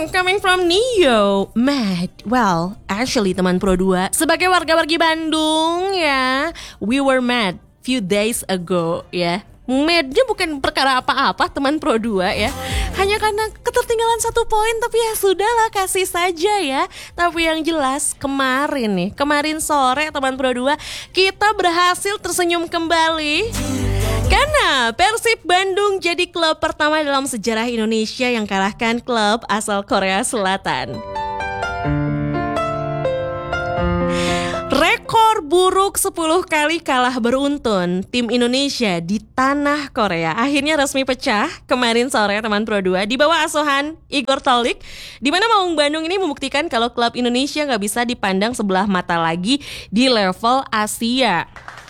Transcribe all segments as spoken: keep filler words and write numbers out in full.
Hmm, coming from Neo, mad. Well, actually teman Pro dua, sebagai warga-wargi Bandung ya, we were mad few days ago ya. Madnya bukan perkara apa-apa teman Pro dua ya, hanya karena ketertinggalan satu poin. Tapi ya sudahlah, kasih saja ya. Tapi yang jelas kemarin nih, kemarin sore teman Pro dua, kita berhasil tersenyum kembali karena Persib Bandung jadi klub pertama dalam sejarah Indonesia yang kalahkan klub asal Korea Selatan. Rekor buruk sepuluh kali kalah beruntun tim Indonesia di tanah Korea akhirnya resmi pecah kemarin sore teman Pro dua di bawah asuhan Igor Tolik, di mana Maung Bandung ini membuktikan kalau klub Indonesia nggak bisa dipandang sebelah mata lagi di level Asia.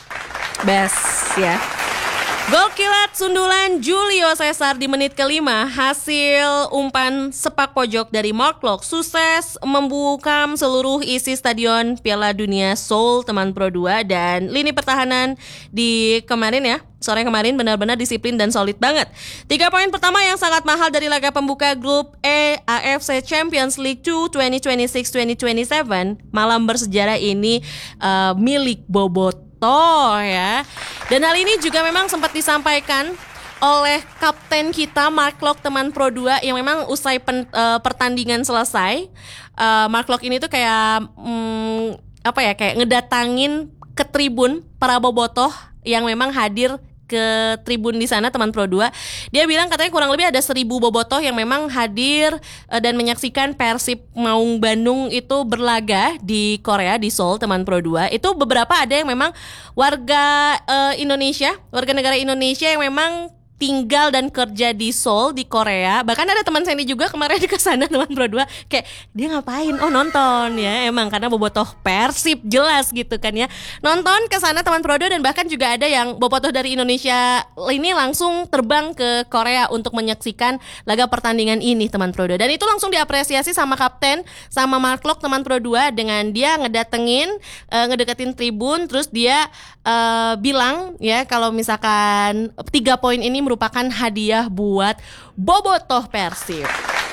Best ya. Gol kilat sundulan Julio Cesar di menit kelima, hasil umpan sepak pojok dari Mark Locke, sukses membungkam seluruh isi stadion Piala Dunia Seoul teman Pro dua. Dan lini pertahanan di kemarin ya, sore kemarin benar-benar disiplin dan solid banget. Tiga poin pertama yang sangat mahal dari laga pembuka grup E A F C Champions League dua dua ribu dua puluh enam dua ribu dua puluh tujuh malam bersejarah ini uh, milik Bobotoh ya. Dan hal ini juga memang sempat disampaikan oleh kapten kita Mark Locke teman Pro dua, yang memang usai pen, uh, pertandingan selesai, uh, Mark Locke ini tuh kayak hmm, apa ya, kayak ngedatangin ke tribun para bobotoh yang memang hadir ke tribun di sana teman Pro dua. Dia bilang katanya kurang lebih ada seribu bobotoh yang memang hadir uh, dan menyaksikan Persib Maung Bandung itu berlaga di Korea, di Seoul teman Pro dua. Itu beberapa ada yang memang warga uh, Indonesia, warga negara Indonesia yang memang tinggal dan kerja di Seoul, di Korea. Bahkan ada teman saya ini juga kemarin ke sana teman Pro dua, kayak dia ngapain? Oh nonton ya, emang karena bobotoh Persib jelas gitu kan ya. Nonton ke sana teman Pro dua, dan bahkan juga ada yang bobotoh dari Indonesia ini langsung terbang ke Korea untuk menyaksikan laga pertandingan ini teman Pro dua. Dan itu langsung diapresiasi sama kapten, sama Mark Locke teman Pro dua, dengan dia ngedatengin, uh, ngedeketin tribun, terus dia uh, bilang ya kalau misalkan tiga poin ini merupakan hadiah buat bobotoh Persib.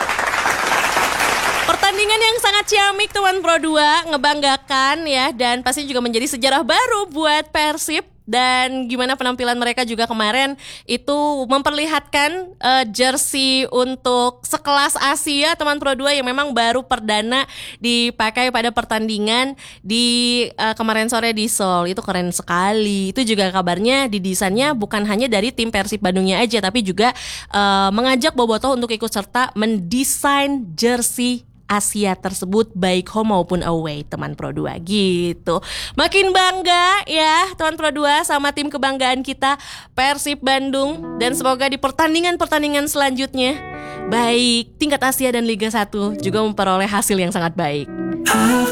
Pertandingan yang sangat ciamik teman Pro dua, ngebanggakan ya, dan pasti juga menjadi sejarah baru buat Persib. Dan gimana penampilan mereka juga kemarin itu memperlihatkan uh, jersey untuk sekelas Asia teman Pro dua yang memang baru perdana dipakai pada pertandingan di uh, kemarin sore di Seoul. Itu keren sekali. Itu juga kabarnya didesainnya bukan hanya dari tim Persib Bandungnya aja, tapi juga uh, mengajak bobotoh untuk ikut serta mendesain jersey Asia tersebut, baik home maupun away teman Pro dua gitu. Makin bangga ya teman Pro dua sama tim kebanggaan kita Persib Bandung, dan semoga di pertandingan-pertandingan selanjutnya baik tingkat Asia dan Liga satu juga memperoleh hasil yang sangat baik.